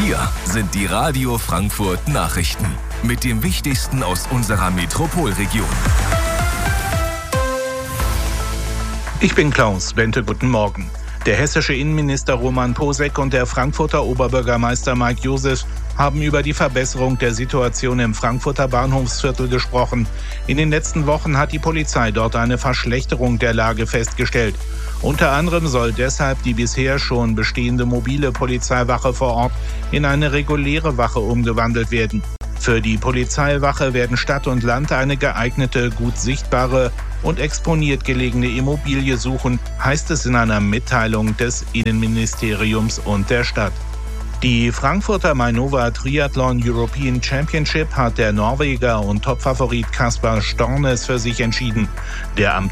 hier sind die Radio Frankfurt Nachrichten mit dem Wichtigsten aus unserer Metropolregion. Ich bin Klaus Bente, guten Morgen. Der hessische Innenminister Roman Posek und der Frankfurter Oberbürgermeister Mike Joseph haben über die Verbesserung der Situation im Frankfurter Bahnhofsviertel gesprochen. In den letzten Wochen hat die Polizei dort eine Verschlechterung der Lage festgestellt. Unter anderem soll deshalb die bisher schon bestehende mobile Polizeiwache vor Ort in eine reguläre Wache umgewandelt werden. Für die Polizeiwache werden Stadt und Land eine geeignete, gut sichtbare und exponiert gelegene Immobilie suchen, heißt es in einer Mitteilung des Innenministeriums und der Stadt. Die Frankfurter Mainova Triathlon European Championship hat der Norweger und Topfavorit Kaspar Stornes für sich entschieden. Der